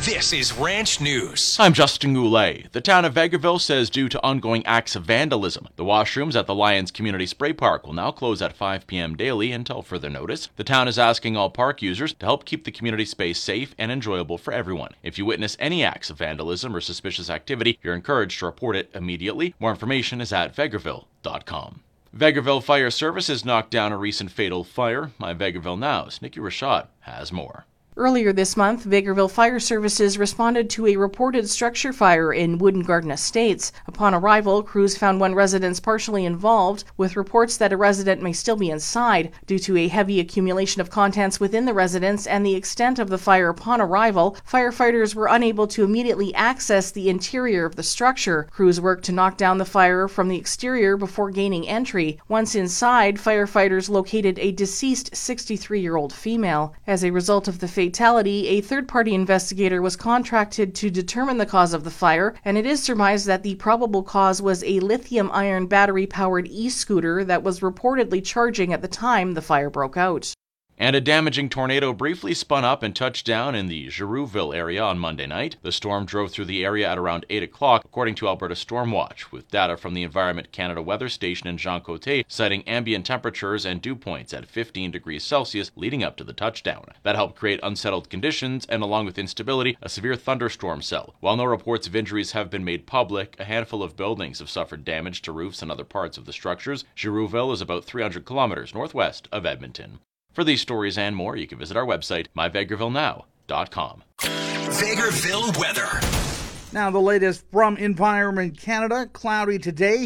This is Ranch News. I'm Justin Goulet. The town of Vegreville says due to ongoing acts of vandalism, the washrooms at the Lions Community Spray Park will now close at 5 p.m. daily until further notice. The town is asking all park users to help keep the community space safe and enjoyable for everyone. If you witness any acts of vandalism or suspicious activity, you're encouraged to report it immediately. More information is at vegreville.com. Vegreville Fire Services knocked down a recent fatal fire. My Vegreville Now's Nikki Rashad has more. Earlier this month, Vegreville Fire Services responded to a reported structure fire in Wooden Garden Estates. Upon arrival, crews found one residence partially involved, with reports that a resident may still be inside. Due to a heavy accumulation of contents within the residence and the extent of the fire upon arrival, firefighters were unable to immediately access the interior of the structure. Crews worked to knock down the fire from the exterior before gaining entry. Once inside, firefighters located a deceased 63-year-old female. As a result of the fatality, a third-party investigator was contracted to determine the cause of the fire, and it is surmised that the probable cause was a lithium-ion battery-powered e-scooter that was reportedly charging at the time the fire broke out. And a damaging tornado briefly spun up and touched down in the Girouville area on Monday night. The storm drove through the area at around 8 o'clock, according to Alberta Stormwatch, with data from the Environment Canada Weather Station in Jean Côté citing ambient temperatures and dew points at 15 degrees Celsius leading up to the touchdown. That helped create unsettled conditions and, along with instability, a severe thunderstorm cell. While no reports of injuries have been made public, a handful of buildings have suffered damage to roofs and other parts of the structures. Girouville is about 300 kilometers northwest of Edmonton. For these stories and more, you can visit our website, myvegrevillenow.com. Vegreville weather. Now the latest from Environment Canada. Cloudy today,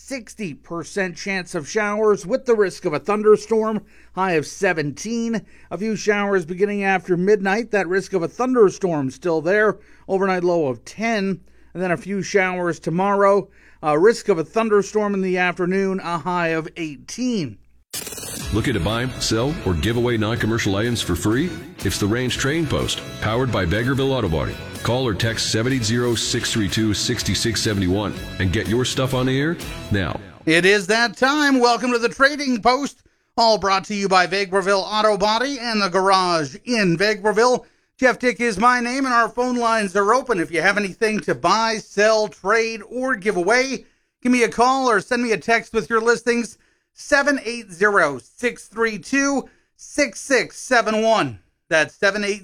60% chance of showers with the risk of a thunderstorm, high of 17. A few showers beginning after midnight, that risk of a thunderstorm still there, overnight low of 10. And then a few showers tomorrow, risk of a thunderstorm in the afternoon, a high of 18. Looking to buy, sell, or give away non-commercial items for free? It's the Range Trading Post, powered by Vegreville Auto Body. Call or text 780-632-6671 and get your stuff on the air now. It is that time. Welcome to the Trading Post, all brought to you by Vegreville Auto Body and the Garage in Vegreville. Jeff Dick is my name, and our phone lines are open. If you have anything to buy, sell, trade, or give away, give me a call or send me a text with your listings. 780-632-6671. That's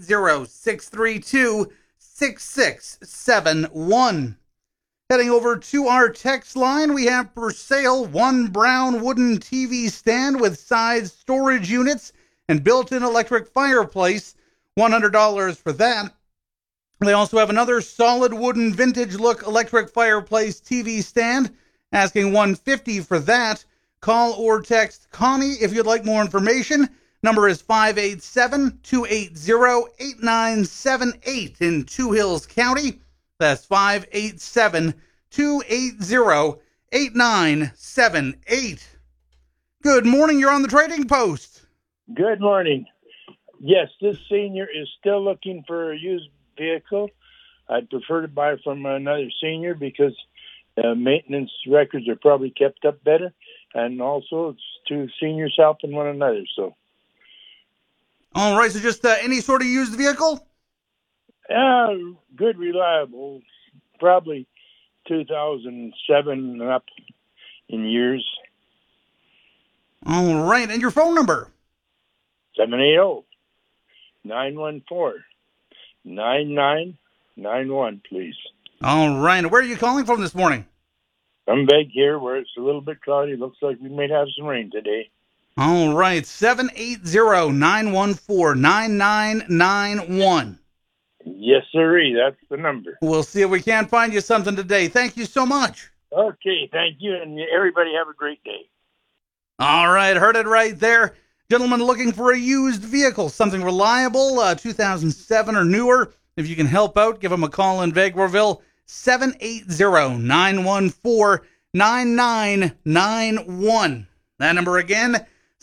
780-632-6671. Heading over to our text line, we have for sale one brown wooden TV stand with side storage units and built-in electric fireplace. $100 for that. They also have another solid wooden vintage look electric fireplace TV stand, asking $150 for that. Call or text Connie if you'd like more information. Number is 587-280-8978 in Two Hills County. That's 587-280-8978. Good morning, you're on the Trading Post. Good morning. Yes, this senior is still looking for a used vehicle. I'd prefer to buy from another senior because maintenance records are probably kept up better. And also, it's two seniors helping one another. So, all right. So, just any sort of used vehicle? Good, reliable. Probably 2007 and up in years. All right. And your phone number? 780-914-9991, please. All right. Where are you calling from this morning? I'm back here where it's a little bit cloudy. Looks like we may have some rain today. All right. 780-914-9991. Yes, sirree. That's the number. We'll see if we can't find you something today. Thank you so much. Okay. Thank you. And everybody have a great day. All right. Heard it right there. Gentlemen looking for a used vehicle, something reliable, 2007 or newer. If you can help out, give them a call in Vegreville. 780-914-9991. That number again,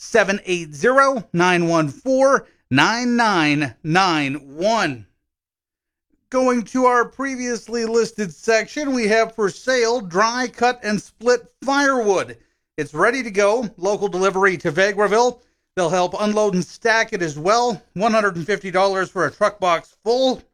780-914-9991. Going to our previously listed section, we have for sale dry cut and split firewood. It's ready to go. Local delivery to Vegreville. They'll help unload and stack it as well. $150 for a truck box full.